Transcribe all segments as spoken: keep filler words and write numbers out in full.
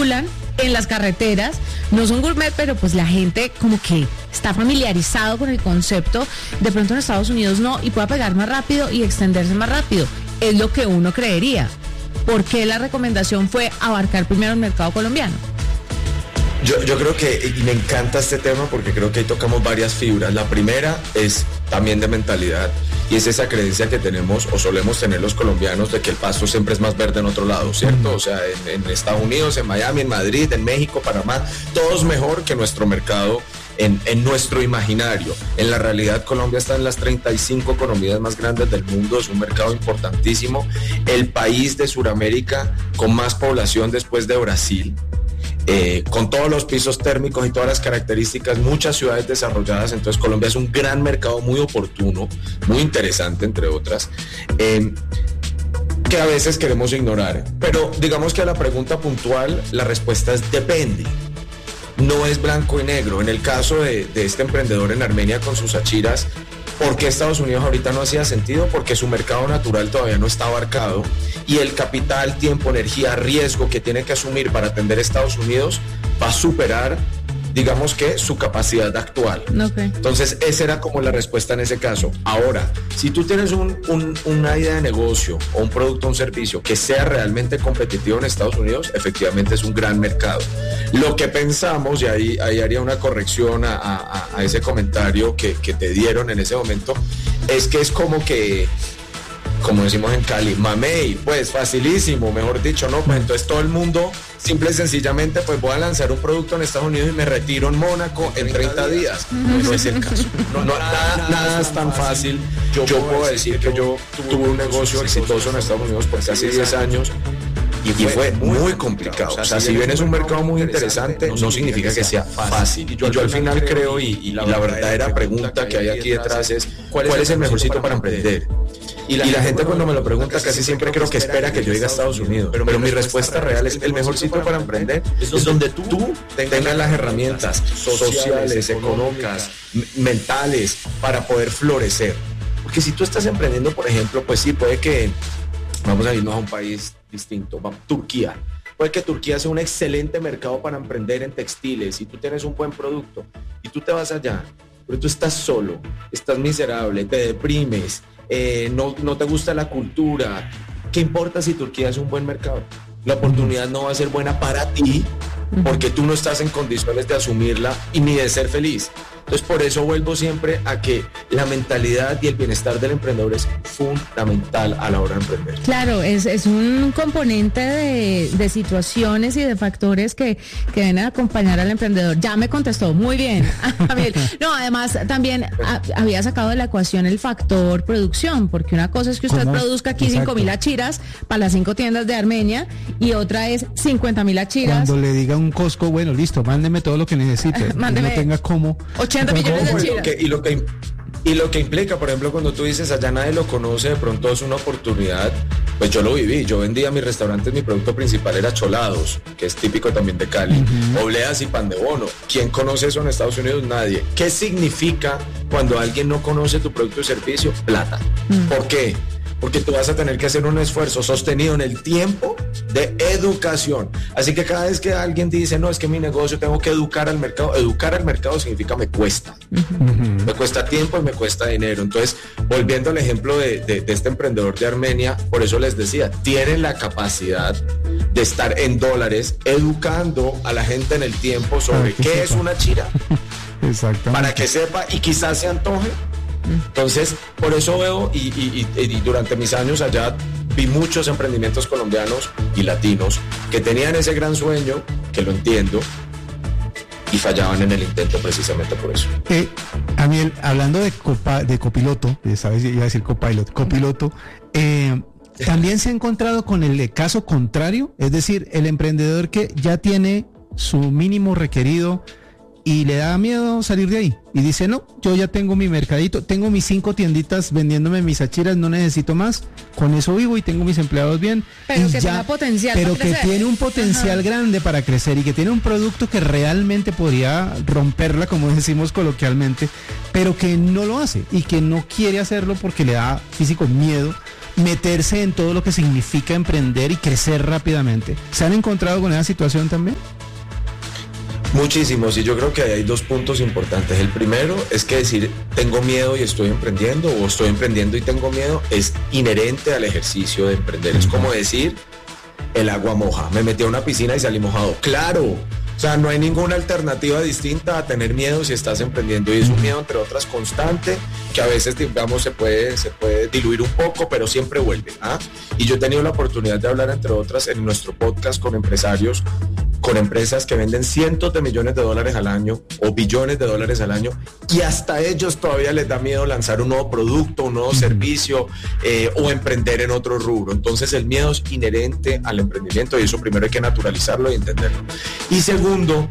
circulan en las carreteras, no son gourmet, pero pues la gente como que está familiarizado con el concepto, de pronto en Estados Unidos no, y pueda pegar más rápido y extenderse más rápido, es lo que uno creería. ¿Por qué la recomendación fue abarcar primero el mercado colombiano? Yo, yo creo que, y me encanta este tema porque creo que ahí tocamos varias fibras. La primera es también de mentalidad, y es esa creencia que tenemos o solemos tener los colombianos de que el pasto siempre es más verde en otro lado, ¿cierto? O sea, en, en Estados Unidos, en Miami, en Madrid, en México, Panamá, todo es mejor que nuestro mercado en, en nuestro imaginario. En la realidad, Colombia está en las treinta y cinco economías más grandes del mundo, es un mercado importantísimo, el país de Sudamérica con más población después de Brasil. Eh, con todos los pisos térmicos y todas las características, muchas ciudades desarrolladas, entonces Colombia es un gran mercado muy oportuno, muy interesante, entre otras, eh, que a veces queremos ignorar. Pero digamos que a la pregunta puntual, la respuesta es depende. No es blanco y negro. En el caso de, de este emprendedor en Armenia con sus achiras, ¿por qué Estados Unidos ahorita no hacía sentido? Porque su mercado natural todavía no está abarcado y el capital, tiempo, energía, riesgo que tiene que asumir para atender a Estados Unidos va a superar, digamos que, su capacidad actual. Okay. Entonces, esa era como la respuesta en ese caso. Ahora, si tú tienes un, un, una idea de negocio o un producto o un servicio que sea realmente competitivo en Estados Unidos, efectivamente es un gran mercado. Lo que pensamos, y ahí, ahí haría una corrección a, a, a ese comentario que, que te dieron en ese momento, es que es como que, como decimos en Cali, mamey, pues facilísimo, mejor dicho, ¿no? Pues entonces todo el mundo, simple y sencillamente, pues voy a lanzar un producto en Estados Unidos y me retiro en Mónaco en treinta días. No, no es el caso. No, no, nada, nada es tan fácil. Yo, yo puedo decir que yo tuve un negocio exitoso en Estados Unidos por casi diez años. Y fue muy complicado. O sea, si bien es un mercado muy interesante, no significa que sea fácil. Y yo al final creo, y, y la verdadera pregunta que hay aquí detrás es, ¿cuál es el mejor sitio para emprender? Y la, y la gente cuando me lo pregunta casi siempre creo que espera que yo diga a Estados Unidos. Pero, pero mi respuesta real es, el mejor sitio para emprender es donde tú tengas las herramientas sociales, económicas, mentales para poder florecer. Porque si tú estás emprendiendo, por ejemplo, pues sí, puede que, vamos a irnos a un país distinto, Turquía. Puede que Turquía sea un excelente mercado para emprender en textiles y tú tienes un buen producto y tú te vas allá, pero tú estás solo, estás miserable, te deprimes, eh, no, no te gusta la cultura. ¿Qué importa si Turquía es un buen mercado? La oportunidad no va a ser buena para ti porque tú no estás en condiciones de asumirla y ni de ser feliz. Entonces, por eso vuelvo siempre a que la mentalidad y el bienestar del emprendedor es fundamental a la hora de emprender. Claro, es, es un componente de, de situaciones y de factores que, que deben acompañar al emprendedor. Ya me contestó, muy bien. No, además, también a, había sacado de la ecuación el factor producción, porque una cosa es que usted ¿Cómo? produzca aquí cinco mil achiras para las cinco tiendas de Armenia y otra es cincuenta mil achiras. Cuando le diga un Costco, bueno, listo, mándeme todo lo que necesite. Mándeme. No tenga cómo... ochenta millones de achiras. Y lo que Y lo que implica, por ejemplo, cuando tú dices allá nadie lo conoce, de pronto es una oportunidad. Pues yo lo viví, yo vendía mis restaurantes, mi producto principal era cholados, que es típico también de Cali, uh-huh. obleas y pan de bono. ¿Quién conoce eso en Estados Unidos? Nadie. ¿Qué significa cuando alguien no conoce tu producto y servicio? Plata. Uh-huh. ¿Por qué? Porque tú vas a tener que hacer un esfuerzo sostenido en el tiempo de educación. Así que cada vez que alguien dice, no, es que mi negocio tengo que educar al mercado, educar al mercado significa me cuesta. Uh-huh. Me cuesta tiempo y me cuesta dinero. Entonces, volviendo al ejemplo de, de, de este emprendedor de Armenia, por eso les decía, tienen la capacidad de estar en dólares educando a la gente en el tiempo sobre qué sepa. Es una chira. Exactamente. Para que sepa y quizás se antoje. Entonces, por eso veo y, y, y, y durante mis años allá vi muchos emprendimientos colombianos y latinos que tenían ese gran sueño, que lo entiendo, y fallaban en el intento precisamente por eso. Eh, Amiel, hablando de, copa, de copiloto, sabes, iba a decir copilot, copiloto, eh, también se ha encontrado con el caso contrario, es decir, el emprendedor que ya tiene su mínimo requerido y le da miedo salir de ahí y dice, no, yo ya tengo mi mercadito, tengo mis cinco tienditas vendiéndome mis achiras, no necesito más, con eso vivo y tengo mis empleados bien. Pero y que ya, tiene potencial pero para que crecer. tiene un potencial Ajá. grande para crecer y que tiene un producto que realmente podría romperla, como decimos coloquialmente, pero que no lo hace y que no quiere hacerlo porque le da físico miedo, meterse en todo lo que significa emprender y crecer rápidamente. ¿Se han encontrado con esa situación también? Muchísimos, y yo creo que hay dos puntos importantes. El primero es que decir tengo miedo y estoy emprendiendo, o estoy emprendiendo y tengo miedo, es inherente al ejercicio de emprender. Uh-huh. Es como decir el agua moja, me metí a una piscina y salí mojado. Claro, o sea, no hay ninguna alternativa distinta a tener miedo si estás emprendiendo, y es un miedo, entre otras, constante, que a veces, digamos, se puede, se puede diluir un poco, pero siempre vuelve, ¿ah? Y yo he tenido la oportunidad de hablar, entre otras, en nuestro podcast con empresarios, con empresas que venden cientos de millones de dólares al año o billones de dólares al año, y hasta ellos todavía les da miedo lanzar un nuevo producto, un nuevo servicio eh, o emprender en otro rubro. Entonces el miedo es inherente al emprendimiento, y eso primero hay que naturalizarlo y entenderlo. Y segundo,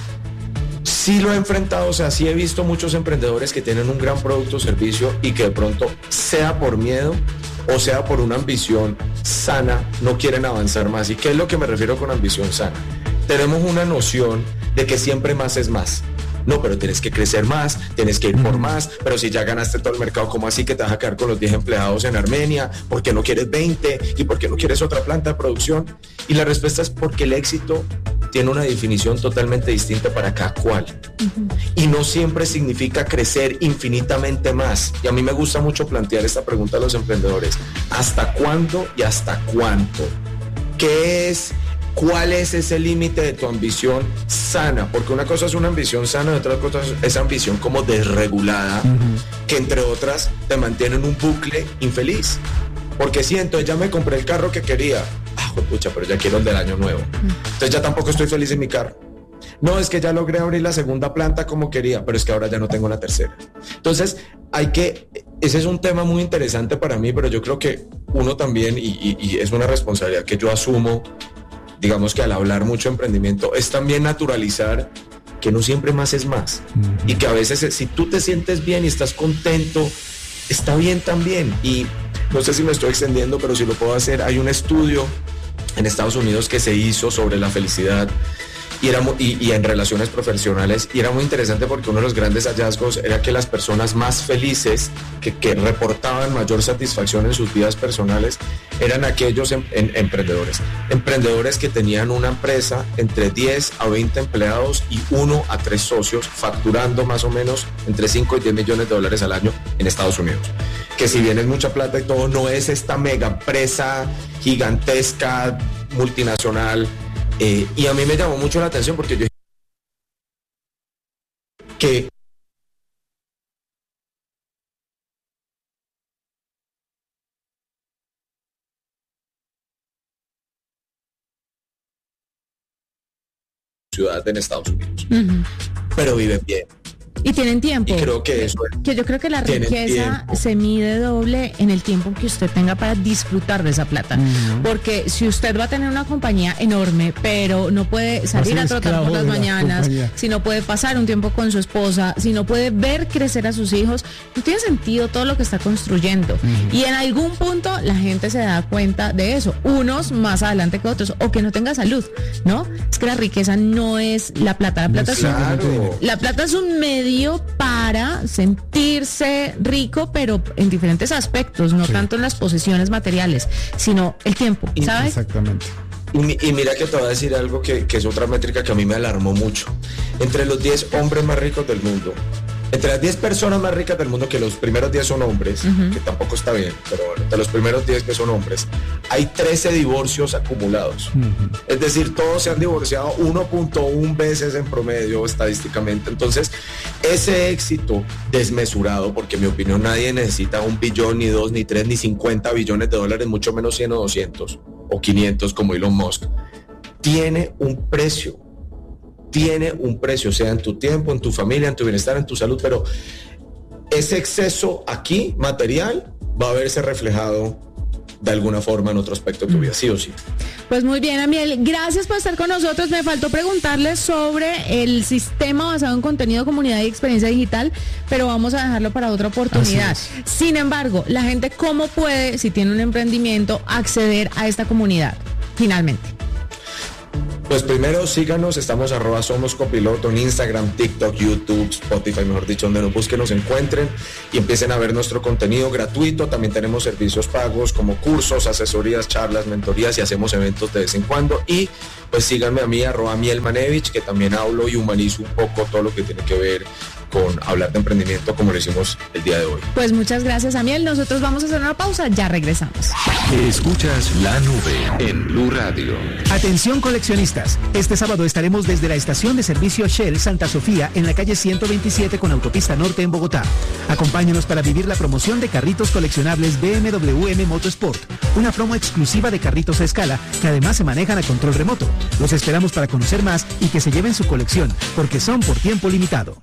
sí lo he enfrentado, o sea, sí he visto muchos emprendedores que tienen un gran producto o servicio y que de pronto, sea por miedo o sea por una ambición sana, no quieren avanzar más. ¿Y qué es lo que me refiero con ambición sana? Tenemos una noción de que siempre más es más. No, pero tienes que crecer más, tienes que ir por más, pero si ya ganaste todo el mercado, ¿cómo así que te vas a quedar con los diez empleados en Armenia? ¿Por qué no quieres veinte? ¿Y por qué no quieres otra planta de producción? Y la respuesta es porque el éxito tiene una definición totalmente distinta para cada cual. Uh-huh. Y no siempre significa crecer infinitamente más. Y a mí me gusta mucho plantear esta pregunta a los emprendedores. ¿Hasta cuándo y hasta cuánto? ¿Qué es? ¿Cuál es ese límite de tu ambición sana? Porque una cosa es una ambición sana y otra cosa es ambición como desregulada, uh-huh, que entre otras te mantiene en un bucle infeliz. Porque siento, ya me compré el carro que quería. Ah, pucha, pero ya quiero el del año nuevo. Uh-huh. Entonces ya tampoco estoy feliz en mi carro. No, es que ya logré abrir la segunda planta como quería, pero es que ahora ya no tengo la tercera. Entonces hay que, ese es un tema muy interesante para mí, pero yo creo que uno también, y, y, y es una responsabilidad que yo asumo, digamos que al hablar mucho de emprendimiento, es también naturalizar que no siempre más es más. Uh-huh. Y que a veces si tú te sientes bien y estás contento, está bien también. Y no sé si me estoy extendiendo, pero si lo puedo hacer, hay un estudio en Estados Unidos que se hizo sobre la felicidad y, era, y, y en relaciones profesionales, y era muy interesante porque uno de los grandes hallazgos era que las personas más felices, que, que reportaban mayor satisfacción en sus vidas personales, eran aquellos em, en, emprendedores, emprendedores que tenían una empresa entre diez a veinte empleados y uno a tres socios, facturando más o menos entre cinco y diez millones de dólares al año en Estados Unidos. Que si bien es mucha plata y todo, no es esta mega empresa gigantesca, multinacional. Eh, y a mí me llamó mucho la atención porque yo que ciudad en Estados Unidos, uh-huh, pero viven bien. Y tienen tiempo. Y creo que eso es, que yo creo que la riqueza tiempo. se mide doble en el tiempo que usted tenga para disfrutar de esa plata. Uh-huh. Porque si usted va a tener una compañía enorme, pero no puede salir a trotar por las mañanas, si no puede pasar un tiempo con su esposa, si no puede ver crecer a sus hijos, no tiene sentido todo lo que está construyendo. Uh-huh. Y en algún punto la gente se da cuenta de eso, unos más adelante que otros, o que no tenga salud, ¿no? Es que la riqueza no es la plata, la plata, claro. es, un, la plata es un medio para sentirse rico, pero en diferentes aspectos, no sí. tanto en las posesiones materiales, sino el tiempo, ¿sabes? Exactamente. Y, y mira que te voy a decir algo que, que es otra métrica que a mí me alarmó mucho. Entre los diez hombres más ricos del mundo, entre las diez personas más ricas del mundo, que los primeros diez son hombres, uh-huh, que tampoco está bien, pero de los primeros diez que son hombres, hay trece divorcios acumulados. Uh-huh. Es decir, todos se han divorciado uno punto uno veces en promedio estadísticamente. Entonces, ese éxito desmesurado, porque en mi opinión nadie necesita un billón, ni dos, ni tres, ni cincuenta billones de dólares, mucho menos cien o doscientos o quinientos como Elon Musk, tiene un precio. Tiene un precio, sea en tu tiempo, en tu familia, en tu bienestar, en tu salud, pero ese exceso aquí, material, va a verse reflejado de alguna forma en otro aspecto de tu vida, sí o sí. Pues muy bien, Amiel, gracias por estar con nosotros. Me faltó preguntarles sobre el sistema basado en contenido, comunidad y experiencia digital, pero vamos a dejarlo para otra oportunidad. Sin embargo, la gente, ¿cómo puede, si tiene un emprendimiento, acceder a esta comunidad, finalmente? Pues primero síganos, estamos arroba Somos Copiloto en Instagram, TikTok, YouTube, Spotify, mejor dicho, donde nos busquen, nos encuentren y empiecen a ver nuestro contenido gratuito. También tenemos servicios pagos como cursos, asesorías, charlas, mentorías y hacemos eventos de vez en cuando. Y pues síganme a mí, arroba Mielmanevich, que también hablo y humanizo un poco todo lo que tiene que ver con hablar de emprendimiento como lo hicimos el día de hoy. Pues muchas gracias, Amiel. Nosotros vamos a hacer una pausa, ya regresamos. Escuchas La Nube en Blue Radio. Atención coleccionistas, este sábado estaremos desde la estación de servicio Shell Santa Sofía en la calle ciento veintisiete con Autopista Norte en Bogotá. Acompáñenos para vivir la promoción de carritos coleccionables B M W M Motorsport, una promo exclusiva de carritos a escala que además se manejan a control remoto. Los esperamos para conocer más y que se lleven su colección, porque son por tiempo limitado.